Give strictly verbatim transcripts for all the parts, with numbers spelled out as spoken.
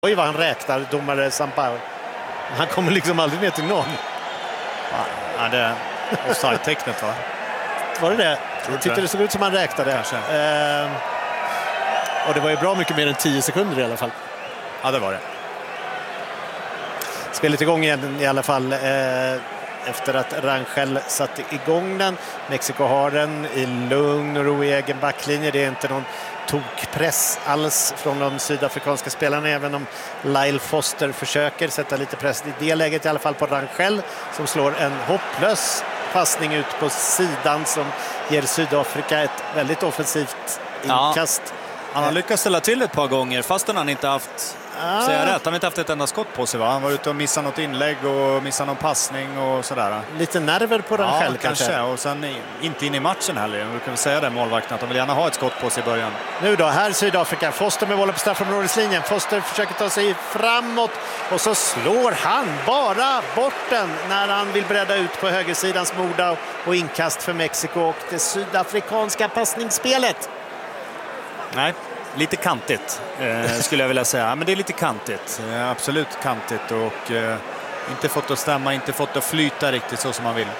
Oj vad han räknar, domare Sampaio. Han kommer liksom aldrig ner till någon. Ja, det är offside-tecknet, va? Var det det? Jag tyckte det såg ut som han räknade. Eh, och det var ju bra mycket mer än tio sekunder i alla fall. Ja, det var det. Spelet igång igen i alla fall. Eh, efter att Rangel satte igång den. Mexiko har den i lugn och ro i egen backlinje. Det är inte någon tokpress alls från de sydafrikanska spelarna, även om Lyle Foster försöker sätta lite press i det läget i alla fall på Rangel, som slår en hopplös passning ut på sidan som ger Sydafrika ett väldigt offensivt inkast. Ja, han har lyckats ställa till ett par gånger fastän han inte haft ah. så jag rätt. Han har inte haft ett enda skott på sig, va? Han var ute och missade något inlägg och missade någon passning och sådär. Lite nerver på den ja, själv kanske. kanske. Och sen inte in i matchen heller. Vi kan säga det, målvakten, att de vill gärna ha ett skott på sig i början. Nu då, här Sydafrika. Foster med bollen på straffområdeslinjen. Foster försöker ta sig framåt och så slår han bara bort den när han vill bredda ut på högersidans Moda och inkast för Mexiko och det sydafrikanska passningsspelet. Nej. Lite kantigt eh, skulle jag vilja säga. Men det är lite kantigt. Eh, absolut kantigt. Och eh, inte fått att stämma, inte fått att flyta riktigt så som man vill.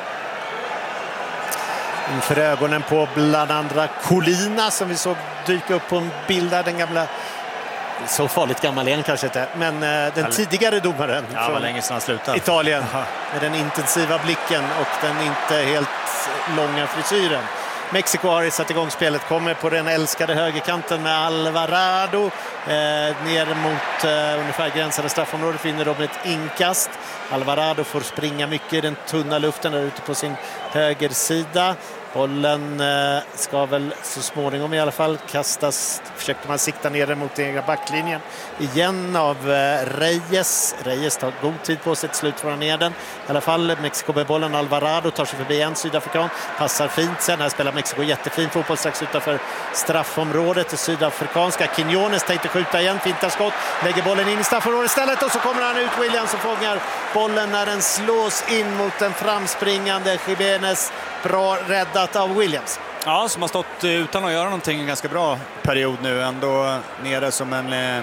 Inför ögonen på bland andra Colina som vi såg dyka upp på en bild där, den gamla, så farligt gammal igen kanske inte, men eh, den Eller... tidigare domaren ja, från länge sedan slutade. Italien. Aha. Med den intensiva blicken och den inte helt långa frisyren. Mexiko har satt igång spelet, kommer på den älskade högerkanten med Alvarado eh, ner mot eh, ungefär gränsen av straffområdet, vinner de ett inkast. Alvarado får springa mycket i den tunna luften där ute på sin högersida. Bollen eh, ska väl så småningom i alla fall kastas, försökte man sikta ner den mot den egna backlinjen igen av eh, Reyes. Reyes tar god tid på sig, ett slut från ner den. I alla fall Mexiko med bollen, Alvarado tar sig förbi en sydafrikan, passar fint sen. Här spelar Mexiko jättefin fotboll strax utanför straffområdet. Det sydafrikanska Quiñones tänkte skjuta igen, fintar skott, lägger bollen in i straffområdet istället och så kommer han ut, Williams, som fångar bollen när den slås in mot den framspringande Jiménez. Bra räddat av Williams. Ja, som har stått utan att göra någonting en ganska bra period nu. Ändå nere som en eh,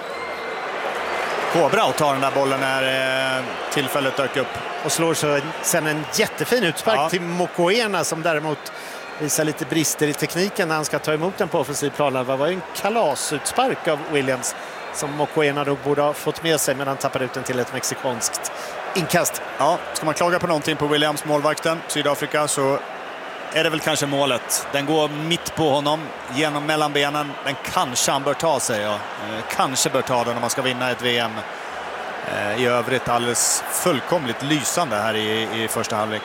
kobra och tar den där bollen när eh, tillfället dök upp. Och slår så sen en jättefin utspark ja. till Mokoena, som däremot visar lite brister i tekniken när han ska ta emot den på offensiv plan. Det var ju en kalasutspark av Williams som Mokoena då borde ha fått med sig, men han tappade ut den till ett mexikanskt inkast. Ja, ska man klaga på någonting på Williams, målvakten, Sydafrika, så är det väl kanske målet. Den går mitt på honom, genom mellan benen. Den kanske han bör ta sig. Ja. Kanske bör ta den om man ska vinna ett V M. I övrigt alldeles fullkomligt lysande här i, i första halvlek.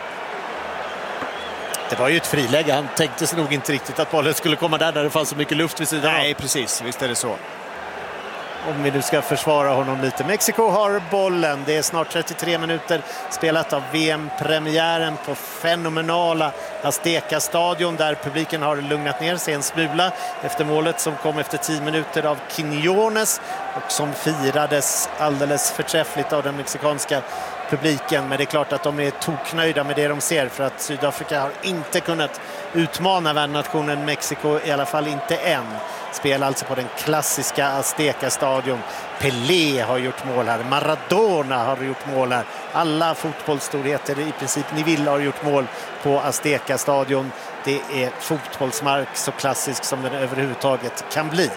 Det var ju ett friläge. Han tänkte sig nog inte riktigt att bollen skulle komma där när det fanns så mycket luft vid sidan. Nej, precis. Visst är det så. Om vi nu ska försvara honom lite. Mexiko har bollen. Det är snart trettiotre minuter spelat av V M-premiären på fenomenala Azteca-stadion, där publiken har lugnat ner sig en smula efter målet som kom efter tio minuter av Quiñones och som firades alldeles förträffligt av den mexikanska publiken. Men det är klart att de är toknöjda med det de ser, för att Sydafrika har inte kunnat utmana värdnationen Mexiko, i alla fall inte än. Spelar alltså på den klassiska Azteca-stadion. Pelé har gjort mål här. Maradona har gjort mål här. Alla fotbollsstorheter i princip ni vill har gjort mål på Azteca-stadion. Det är fotbollsmark så klassisk som den överhuvudtaget kan bli.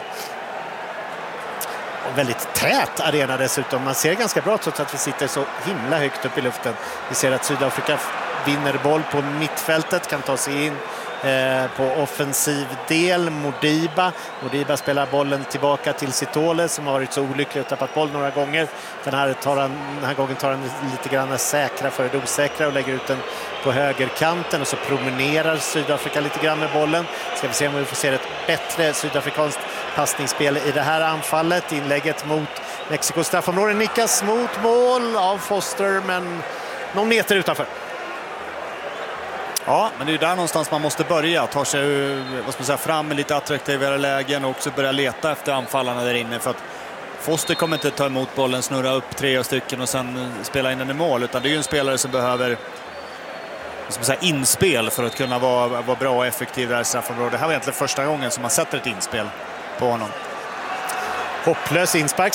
Och väldigt tät arena dessutom. Man ser ganska bra trots att vi sitter så himla högt upp i luften. Vi ser att Sydafrika vinner boll på mittfältet, kan ta sig in Eh, på offensiv del. Modiba Modiba spelar bollen tillbaka till Sitole, som har varit så olycklig och tappat boll några gånger. Den här, tar han, den här gången tar han lite grann säkra för det osäkra och lägger ut den på högerkanten, och så promenerar Sydafrika lite grann med bollen. Ska vi se om vi får se ett bättre sydafrikanskt passningsspel i det här anfallet. Inlägget mot Mexikos straffområde nickas mot mål av Foster, men någon meter utanför. Ja, men det är där någonstans man måste börja. Ta sig vad ska man säga, fram med lite attraktivare lägen och också börja leta efter anfallarna där inne. För att Foster kommer inte ta emot bollen, snurra upp tre stycken och sen spela in den i mål. Utan det är ju en spelare som behöver vad ska man säga, inspel för att kunna vara, vara bra och effektiv där i straffområdet. Det här var egentligen första gången som man sätter ett inspel på honom. Hopplös inspark.